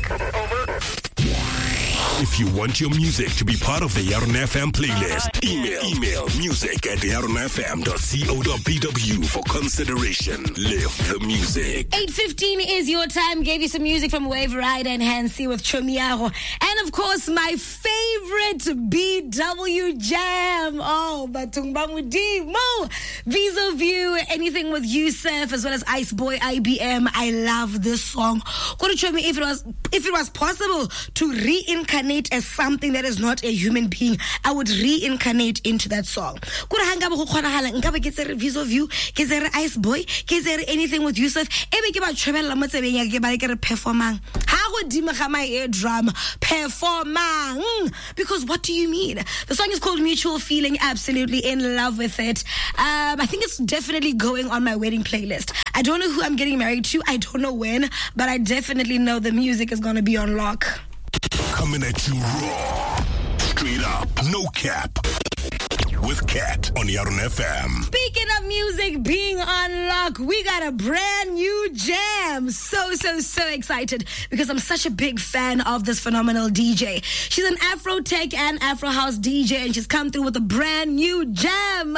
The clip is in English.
If you want your music to be part of the Yaron FM playlist, email music@yaronfm.co.bw for consideration. Live the music. 8:15 is your time. Gave you some music from Wave Rider and Hansi with Chomiago. And of course, my favorite BW jam. Oh, Batumba Mudimo. Visa View, anything with Yusuf, as well as Ice Boy IBM. I love this song. Could you show me if it was possible to reincarnate as something that is not a human being, I would reincarnate into that song. Could I hang up Visa View, Ice Boy, anything with Yusuf, performing. How would my eardrum performing? Because what do you mean? The song is called Mutual Feeling, absolutely in love with it. I think it's definitely going on my wedding playlist. I don't know who I'm getting married to, I don't know when, but I definitely know the music is going to be on lock. Coming at you raw, straight up, no cap, with Cat on Yaron FM. Speaking of music being on lock, we got a brand new jam. So excited because I'm such a big fan of this phenomenal DJ. She's an Afro tech and Afro house DJ, and she's come through with a brand new jam.